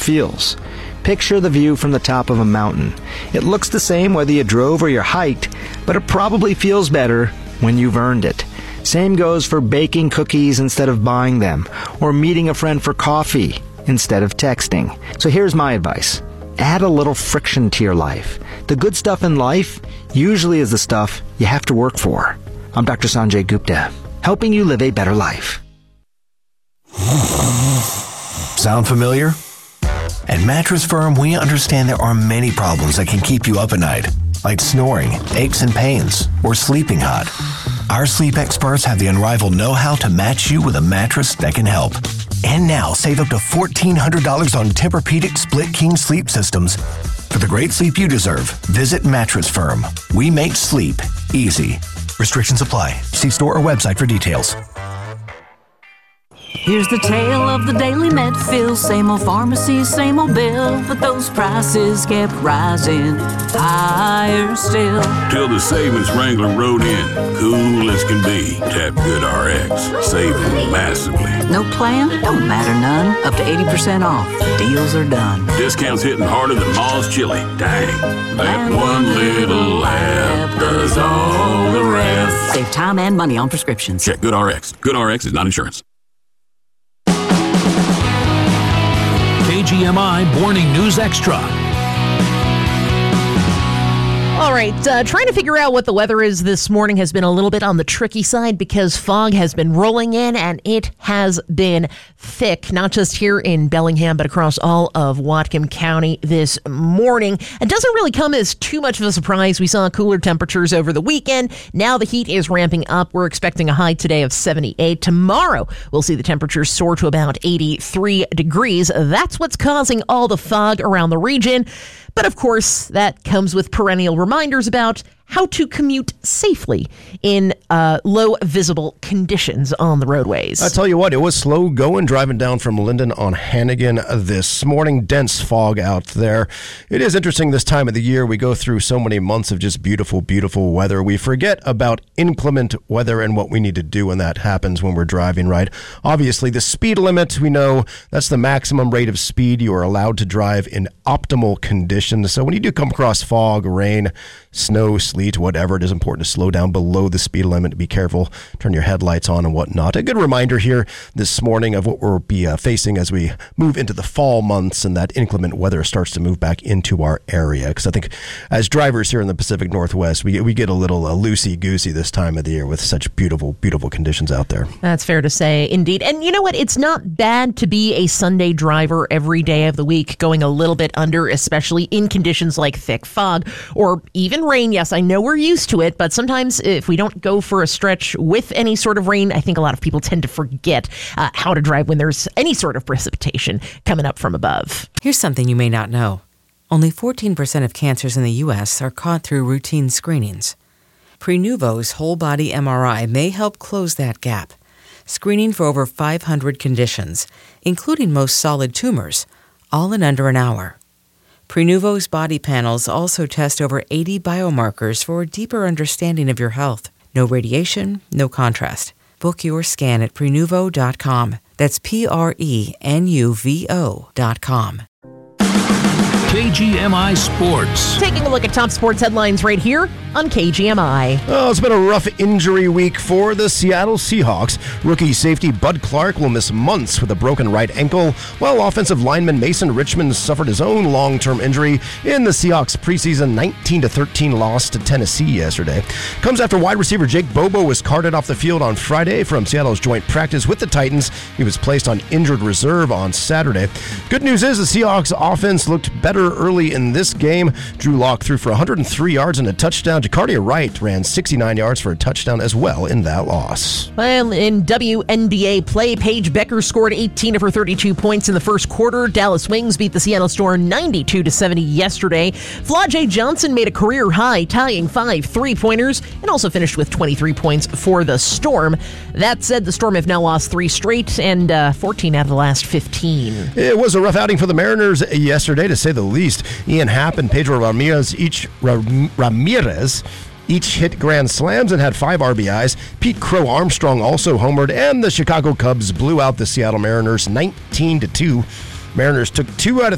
feels. Picture the view from the top of a mountain. It looks the same whether you drove or you hiked, but it probably feels better when you've earned it. Same goes for baking cookies instead of buying them, or meeting a friend for coffee instead of texting. So here's my advice. Add a little friction to your life. The good stuff in life usually is the stuff you have to work for. I'm Dr. Sanjay Gupta, helping you live a better life. Sound familiar? At Mattress Firm, we understand there are many problems that can keep you up at night, like snoring, aches and pains, or sleeping hot. Our sleep experts have the unrivaled know-how to match you with a mattress that can help. And now, save up to $1,400 on Tempur-Pedic Split King sleep systems. For the great sleep you deserve, visit Mattress Firm. We make sleep easy. Restrictions apply. See store or website for details. Here's the tale of the Daily Medfill. Same old pharmacy, same old bill, but those prices kept rising higher still. Till the savings Wrangler rode in, cool as can be. Tap GoodRx, saving massively. No plan? Don't matter none. Up to 80% off. Deals are done. Discounts hitting harder than Ma's chili. Dang, that one little app does all the rest. Save time and money on prescriptions. Check GoodRx. GoodRx is not insurance. KGMI Morning News Extra. All right, trying to figure out what the weather is this morning has been a little bit on the tricky side because fog has been rolling in and it has been thick, not just here in Bellingham, but across all of Whatcom County this morning. It doesn't really come as too much of a surprise. We saw cooler temperatures over the weekend. Now the heat is ramping up. We're expecting a high today of 78. Tomorrow, we'll see the temperatures soar to about 83 degrees. That's what's causing all the fog around the region. But of course, that comes with perennial reminders about how to commute safely in low visible conditions on the roadways. I tell you what, it was slow going driving down from Linden on Hannigan this morning. Dense fog out there. It is interesting this time of the year. We go through so many months of just beautiful, beautiful weather. We forget about inclement weather and what we need to do when that happens when we're driving, right? Obviously, the speed limit, we know that's the maximum rate of speed you are allowed to drive in optimal conditions. So when you do come across fog, rain, snow, sleet, whatever, it is important to slow down below the speed limit. Be careful, turn your headlights on and whatnot. A good reminder here this morning of what we'll be facing as we move into the fall months and that inclement weather starts to move back into our area. Because I think as drivers here in the Pacific Northwest, we get a little loosey-goosey this time of the year with such beautiful, beautiful conditions out there. That's fair to say, indeed. And you know what? It's not bad to be a Sunday driver every day of the week, going a little bit under, especially in conditions like thick fog or even rain. Yes, I know we're used to it, but sometimes if we don't go for a stretch with any sort of rain, I think a lot of people tend to forget how to drive when there's any sort of precipitation coming up from above. Here's something you may not know. Only 14% of cancers in the U.S. are caught through routine screenings. Prenuvo's whole body MRI may help close that gap, screening for over 500 conditions, including most solid tumors, all in under an hour. Prenuvo's body panels also test over 80 biomarkers for a deeper understanding of your health. No radiation, no contrast. Book your scan at Prenuvo.com. That's Prenuvo.com. KGMI Sports. Taking a look at top sports headlines right here on KGMI. Oh, it's been a rough injury week for the Seattle Seahawks. Rookie safety Bud Clark will miss months with a broken right ankle, while offensive lineman Mason Richmond suffered his own long-term injury in the Seahawks' preseason 19-13 loss to Tennessee yesterday. Comes after wide receiver Jake Bobo was carted off the field on Friday from Seattle's joint practice with the Titans. He was placed on injured reserve on Saturday. Good news is the Seahawks offense looked better early in this game. Drew Lock threw for 103 yards and a touchdown. Jacardia Wright ran 69 yards for a touchdown as well in that loss. Well, in WNBA play, Paige Becker scored 18 of her 32 points in the first quarter. Dallas Wings beat the Seattle Storm 92-70 yesterday. Flau'jae Johnson made a career high, tying 5 3-pointers, and also finished with 23 points for the Storm. That said, the Storm have now lost 3 straight and 14 out of the last 15. It was a rough outing for the Mariners yesterday, to say the least. Ian Happ and Pedro Ramirez each hit grand slams and had 5 RBIs. Pete Crow Armstrong also homered, and the Chicago Cubs blew out the Seattle Mariners 19-2. Mariners took 2 out of